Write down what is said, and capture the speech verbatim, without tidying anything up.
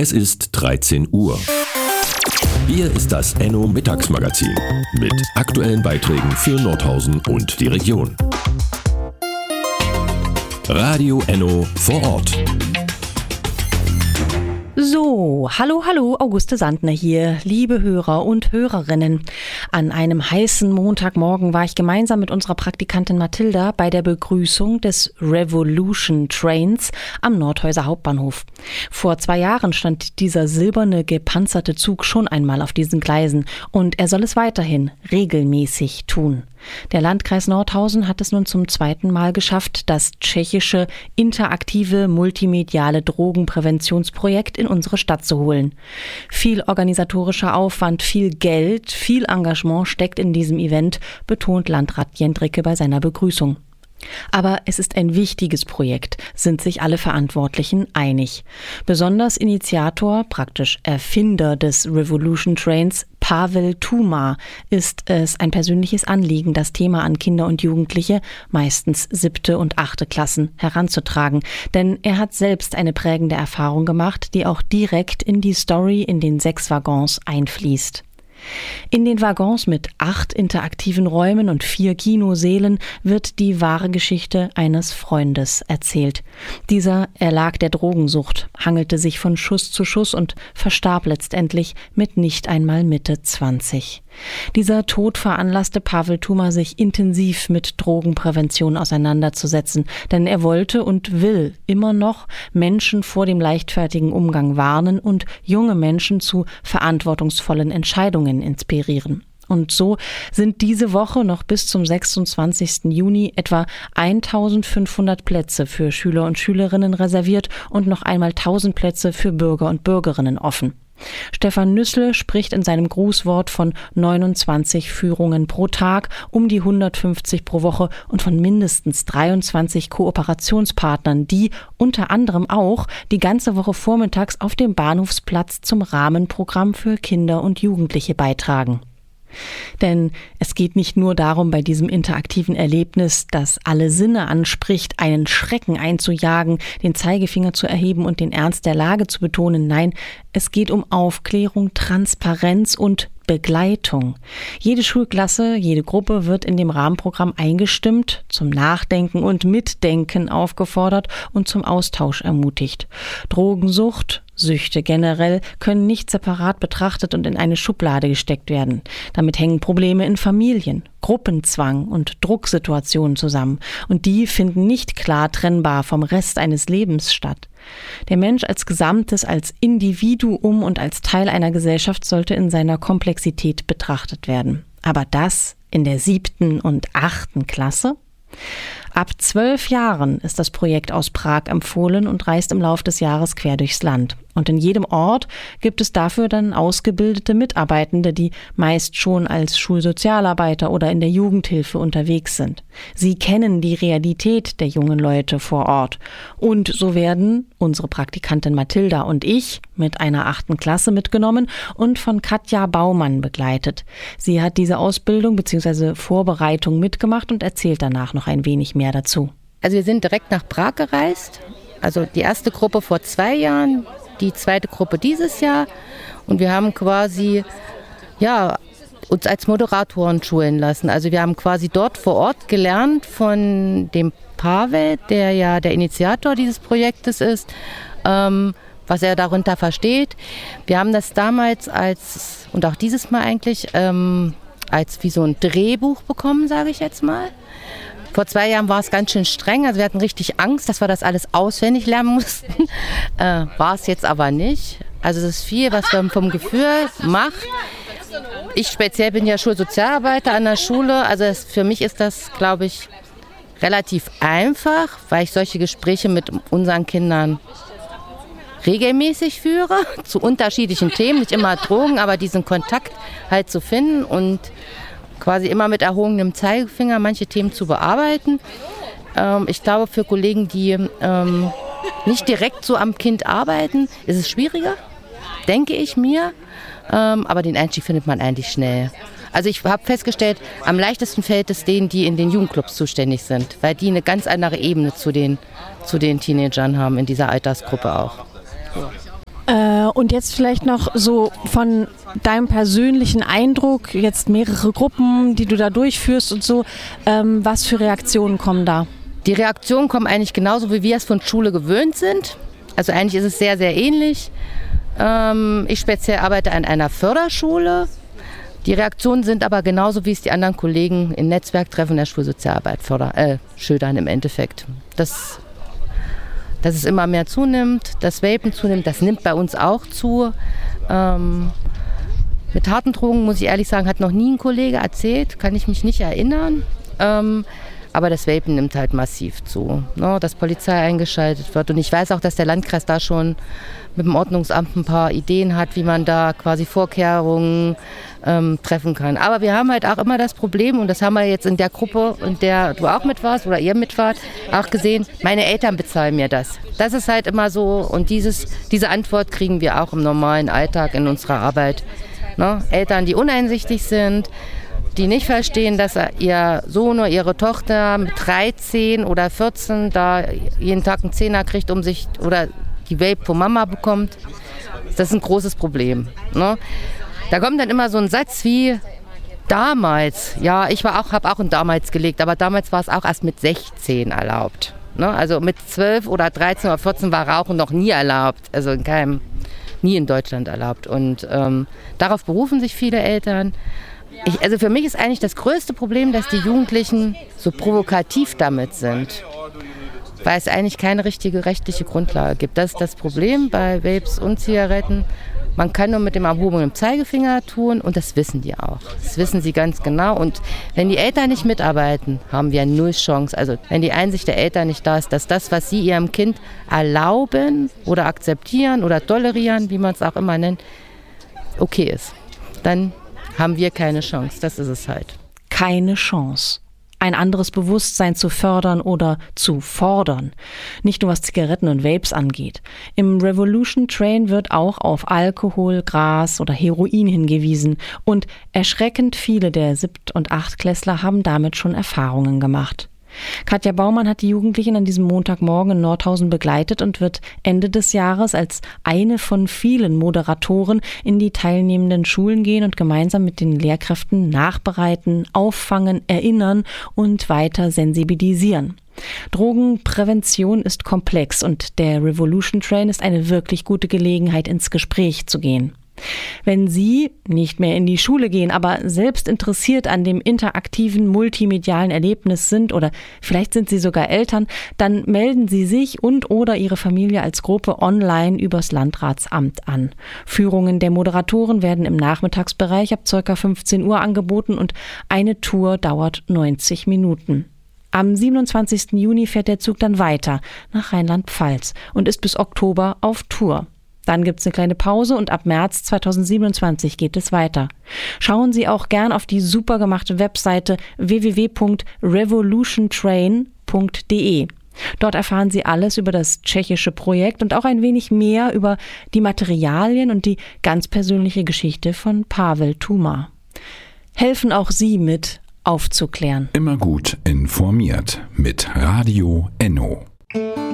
Es ist dreizehn Uhr. Hier ist das Enno Mittagsmagazin mit aktuellen Beiträgen für Nordhausen und die Region. Radio Enno vor Ort. So, hallo, hallo, Auguste Sandner hier, liebe Hörer und Hörerinnen. An einem heißen Montagmorgen war ich gemeinsam mit unserer Praktikantin Mathilda bei der Begrüßung des Revolution Trains am Nordhäuser Hauptbahnhof. Vor zwei Jahren stand dieser silberne, gepanzerte Zug schon einmal auf diesen Gleisen und er soll es weiterhin regelmäßig tun. Der Landkreis Nordhausen hat es nun zum zweiten Mal geschafft, das tschechische interaktive multimediale Drogenpräventionsprojekt in unsere Stadt zu holen. Viel organisatorischer Aufwand, viel Geld, viel Engagement steckt in diesem Event, betont Landrat Jendricke bei seiner Begrüßung. Aber es ist ein wichtiges Projekt, sind sich alle Verantwortlichen einig. Besonders Initiator, praktisch Erfinder des Revolution Trains, Pavel Tuma, ist es ein persönliches Anliegen, das Thema an Kinder und Jugendliche, meistens siebte und achte Klassen, heranzutragen. Denn er hat selbst eine prägende Erfahrung gemacht, die auch direkt in die Story in den sechs Waggons einfließt. In den Waggons mit acht interaktiven Räumen und vier Kinosälen wird die wahre Geschichte eines Freundes erzählt. Dieser erlag der Drogensucht, hangelte sich von Schuss zu Schuss und verstarb letztendlich mit nicht einmal Mitte zwanzig. Dieser Tod veranlasste Pavel Tuma, sich intensiv mit Drogenprävention auseinanderzusetzen, denn er wollte und will immer noch Menschen vor dem leichtfertigen Umgang warnen und junge Menschen zu verantwortungsvollen Entscheidungen inspirieren. Und so sind diese Woche noch bis zum sechsundzwanzigsten Juni etwa eintausendfünfhundert Plätze für Schüler und Schülerinnen reserviert und noch einmal tausend Plätze für Bürger und Bürgerinnen offen. Stefan Nüssle spricht in seinem Grußwort von neunundzwanzig Führungen pro Tag, um die hundertfünfzig pro Woche und von mindestens dreiundzwanzig Kooperationspartnern, die unter anderem auch die ganze Woche vormittags auf dem Bahnhofsplatz zum Rahmenprogramm für Kinder und Jugendliche beitragen. Denn es geht nicht nur darum, bei diesem interaktiven Erlebnis, das alle Sinne anspricht, einen Schrecken einzujagen, den Zeigefinger zu erheben und den Ernst der Lage zu betonen. Nein, es geht um Aufklärung, Transparenz und Begleitung. Jede Schulklasse, jede Gruppe wird in dem Rahmenprogramm eingestimmt, zum Nachdenken und Mitdenken aufgefordert und zum Austausch ermutigt. Drogensucht, Süchte generell können nicht separat betrachtet und in eine Schublade gesteckt werden. Damit hängen Probleme in Familien, Gruppenzwang und Drucksituationen zusammen. Und die finden nicht klar trennbar vom Rest eines Lebens statt. Der Mensch als Gesamtes, als Individuum und als Teil einer Gesellschaft sollte in seiner Komplexität betrachtet werden. Aber das in der siebten und achten Klasse? Ab zwölf Jahren ist das Projekt aus Prag empfohlen und reist im Lauf des Jahres quer durchs Land. Und in jedem Ort gibt es dafür dann ausgebildete Mitarbeitende, die meist schon als Schulsozialarbeiter oder in der Jugendhilfe unterwegs sind. Sie kennen die Realität der jungen Leute vor Ort. Und so werden unsere Praktikantin Mathilda und ich mit einer achten Klasse mitgenommen und von Katja Baumann begleitet. Sie hat diese Ausbildung bzw. Vorbereitung mitgemacht und erzählt danach noch ein wenig mehr dazu. Also wir sind direkt nach Prag gereist. Also die erste Gruppe vor zwei Jahren, die zweite Gruppe dieses Jahr. Und wir haben quasi ja, uns als Moderatoren schulen lassen. Also wir haben quasi dort vor Ort gelernt von dem Pavel, der ja der Initiator dieses Projektes ist, ähm, was er darunter versteht. Wir haben das damals als, und auch dieses Mal eigentlich, ähm, als wie so ein Drehbuch bekommen, sage ich jetzt mal. Vor zwei Jahren war es ganz schön streng, also wir hatten richtig Angst, dass wir das alles auswendig lernen mussten. Äh, war es jetzt aber nicht. Also es ist viel, was man vom Gefühl macht. Ich speziell bin ja Schulsozialarbeiter an der Schule, also es, für mich ist das, glaube ich, relativ einfach, weil ich solche Gespräche mit unseren Kindern regelmäßig führe, zu unterschiedlichen Themen, nicht immer Drogen, aber diesen Kontakt halt zu finden und quasi immer mit erhobenem Zeigefinger manche Themen zu bearbeiten. Ähm, ich glaube, für Kollegen, die ähm, nicht direkt so am Kind arbeiten, ist es schwieriger, denke ich mir. Ähm, aber den Einstieg findet man eigentlich schnell. Also ich habe festgestellt, am leichtesten fällt es denen, die in den Jugendclubs zuständig sind, weil die eine ganz andere Ebene zu den, zu den Teenagern haben, in dieser Altersgruppe auch. Äh, Und jetzt vielleicht noch so von deinem persönlichen Eindruck, jetzt mehrere Gruppen, die du da durchführst und so, ähm, was für Reaktionen kommen da? Die Reaktionen kommen eigentlich genauso, wie wir es von Schule gewöhnt sind. Also eigentlich ist es sehr, sehr ähnlich. Ähm, ich speziell arbeite an einer Förderschule. Die Reaktionen sind aber genauso, wie es die anderen Kollegen in Netzwerktreffen der Schulsozialarbeit förder, äh, schildern im Endeffekt. Das, dass es immer mehr zunimmt, das Vapen zunimmt, das nimmt bei uns auch zu. Ähm, mit harten Drogen, muss ich ehrlich sagen, hat noch nie ein Kollege erzählt, kann ich mich nicht erinnern. Ähm, aber das Vapen nimmt halt massiv zu, ne, dass Polizei eingeschaltet wird. Und ich weiß auch, dass der Landkreis da schon mit dem Ordnungsamt ein paar Ideen hat, wie man da quasi Vorkehrungen ähm, treffen kann. Aber wir haben halt auch immer das Problem, und das haben wir jetzt in der Gruppe, in der du auch mit warst oder ihr mit wart, auch gesehen, meine Eltern bezahlen mir das. Das ist halt immer so, und dieses, diese Antwort kriegen wir auch im normalen Alltag in unserer Arbeit. Ne? Eltern, die uneinsichtig sind, die nicht verstehen, dass ihr Sohn oder ihre Tochter mit dreizehn oder vierzehn da jeden Tag einen Zehner kriegt, um sich, oder die Vape von Mama bekommt. Das ist ein großes Problem. Ne? Da kommt dann immer so ein Satz wie damals. Ja, ich war auch, habe auch ein damals gelegt, aber damals war es auch erst mit sechzehn erlaubt. Ne? Also mit zwölf oder dreizehn oder vierzehn war Rauchen noch nie erlaubt. Also in keinem, nie in Deutschland erlaubt. Und ähm, darauf berufen sich viele Eltern. Ich, also für mich ist eigentlich das größte Problem, dass die Jugendlichen so provokativ damit sind, weil es eigentlich keine richtige rechtliche Grundlage gibt. Das ist das Problem bei Vapes und Zigaretten. Man kann nur mit dem erhobenen Zeigefinger tun, und das wissen die auch. Das wissen sie ganz genau. Und wenn die Eltern nicht mitarbeiten, haben wir null Chance. Also wenn die Einsicht der Eltern nicht da ist, dass das, was sie ihrem Kind erlauben oder akzeptieren oder tolerieren, wie man es auch immer nennt, okay ist, dann haben wir keine Chance. Das ist es halt. Keine Chance. Ein anderes Bewusstsein zu fördern oder zu fordern. Nicht nur was Zigaretten und Vapes angeht. Im Revolution Train wird auch auf Alkohol, Gras oder Heroin hingewiesen. Und erschreckend viele der Siebt- und Achtklässler haben damit schon Erfahrungen gemacht. Katja Baumann hat die Jugendlichen an diesem Montagmorgen in Nordhausen begleitet und wird Ende des Jahres als eine von vielen Moderatoren in die teilnehmenden Schulen gehen und gemeinsam mit den Lehrkräften nachbereiten, auffangen, erinnern und weiter sensibilisieren. Drogenprävention ist komplex, und der Revolution Train ist eine wirklich gute Gelegenheit, ins Gespräch zu gehen. Wenn Sie nicht mehr in die Schule gehen, aber selbst interessiert an dem interaktiven, multimedialen Erlebnis sind, oder vielleicht sind Sie sogar Eltern, dann melden Sie sich und oder Ihre Familie als Gruppe online übers Landratsamt an. Führungen der Moderatoren werden im Nachmittagsbereich ab ca. fünfzehn Uhr angeboten, und eine Tour dauert neunzig Minuten. Am siebenundzwanzigsten Juni fährt der Zug dann weiter nach Rheinland-Pfalz und ist bis Oktober auf Tour. Dann gibt es eine kleine Pause, und ab März zweitausendsiebenundzwanzig geht es weiter. Schauen Sie auch gern auf die super gemachte Webseite w w w punkt revolution train punkt d e. Dort erfahren Sie alles über das tschechische Projekt und auch ein wenig mehr über die Materialien und die ganz persönliche Geschichte von Pavel Tuma. Helfen auch Sie mit, aufzuklären. Immer gut informiert mit Radio Enno.